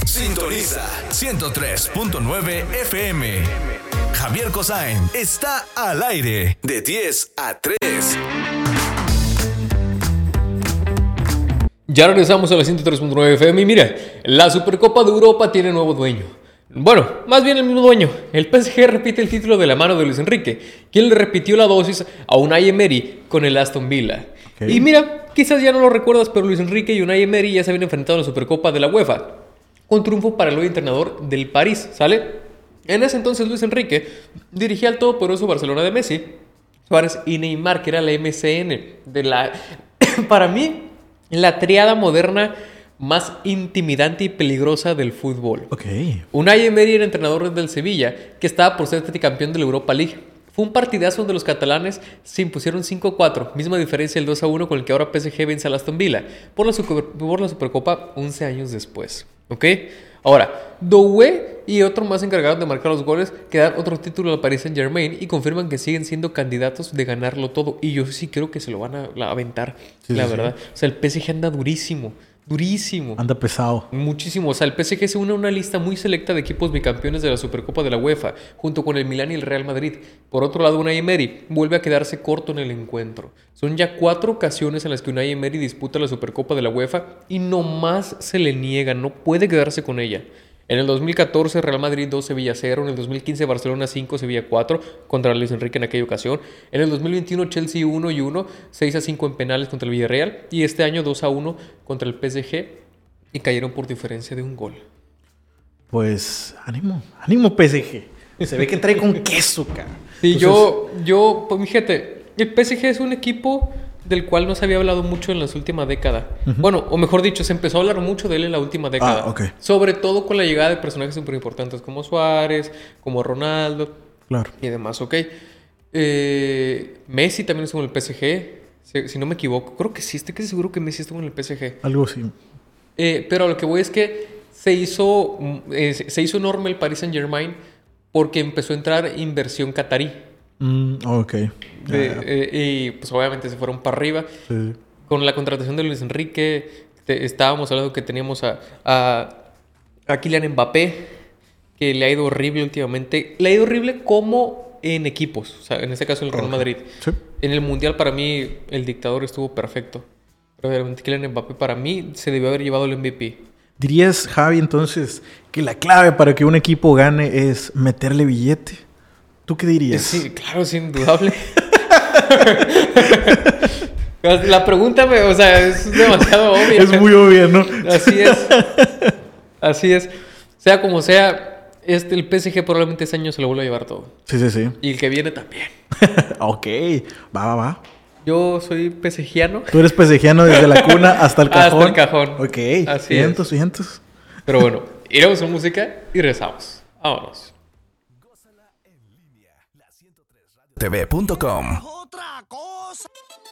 Sintoniza 103.9 FM. Javier Cosain está al aire de 10 a 3. Ya regresamos a la 103.9 FM y mira, la Supercopa de Europa tiene nuevo dueño. Bueno, más bien el mismo dueño. El PSG repite el título de la mano de Luis Enrique, quien le repitió la dosis a Unai Emery con el Aston Villa. Okay. Y mira, quizás ya no lo recuerdas, pero Luis Enrique y Unai Emery ya se habían enfrentado en la Supercopa de la UEFA, con triunfo para el hoy entrenador del París, ¿sale? En ese entonces Luis Enrique dirigía al todopoderoso Barcelona de Messi, Suárez y Neymar, que era la MSN de la... para mí, la triada moderna más intimidante y peligrosa del fútbol. Okay. Unai Emery era entrenador del Sevilla, que estaba por ser campeón de la Europa League. Fue un partidazo donde los catalanes se impusieron 5-4, misma diferencia el 2-1 con el que ahora PSG vence al Aston Villa por la Supercopa 11 años después. ¿Ok? Ahora, Doué y otro más encargados de marcar los goles que dan otro título al Paris Saint-Germain y confirman que siguen siendo candidatos de ganarlo todo. Y yo sí creo que se lo van a aventar, la verdad. Sí. O sea, el PSG anda durísimo. Durísimo. Anda pesado. Muchísimo. O sea, el PSG se une a una lista muy selecta de equipos bicampeones de la Supercopa de la UEFA, junto con el Milán y el Real Madrid. Por otro lado, Unai Emery vuelve a quedarse corto en el encuentro. Son ya 4 ocasiones en las que Unai Emery disputa la Supercopa de la UEFA y nomás se le niega, no puede quedarse con ella. En el 2014, Real Madrid 2, Sevilla 0. En el 2015, Barcelona 5, Sevilla 4, contra Luis Enrique en aquella ocasión. En el 2021, Chelsea 1-1, 6-5 en penales contra el Villarreal. Y este año 2-1 contra el PSG. Y cayeron por diferencia de un gol. Pues, ánimo PSG. Se ve que trae con queso, cara. Sí, pues fíjate, el PSG es un equipo del cual no se había hablado mucho en la última década. Uh-huh. Bueno, o mejor dicho, se empezó a hablar mucho de él en la última década. Okay. Sobre todo con la llegada de personajes súper importantes como Suárez, como Ronaldo. Claro. Y demás, ¿ok? Messi también estuvo en el PSG, si no me equivoco. Creo que sí, estoy casi seguro que Messi estuvo en el PSG. Algo así. Pero a lo que voy es que se hizo enorme el Paris Saint-Germain porque empezó a entrar inversión catarí. Ok. Y pues obviamente se fueron para arriba. Sí. Con la contratación de Luis Enrique, estábamos hablando que teníamos a Kylian Mbappé, que le ha ido horrible últimamente. Le ha ido horrible como en equipos, o sea, en este caso el Real Madrid. Sí. En el Mundial para mí el dictador estuvo perfecto. Pero realmente Kylian Mbappé para mí se debió haber llevado el MVP. ¿Dirías, Javi, entonces, que la clave para que un equipo gane es meterle billete? ¿Tú qué dirías? Sí, claro, es indudable. La pregunta, o sea, es demasiado obvia. Es muy obvia, ¿no? Así es. Sea como sea, el PSG probablemente este año se lo vuelva a llevar todo. Sí. Y el que viene también. Ok, va. Yo soy PSGiano. Tú eres PSGiano desde la cuna hasta el cajón. Hasta el cajón. Ok, así cientos. Pero bueno, iremos a música y rezamos. Vámonos. TV.com. Otra cosa.